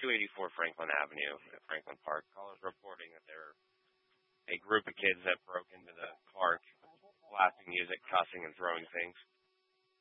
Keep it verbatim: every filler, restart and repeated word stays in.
two eighty-four Franklin Avenue at Franklin Park. Callers reporting that there are a group of kids that broke into the park, blasting music, cussing, and throwing things.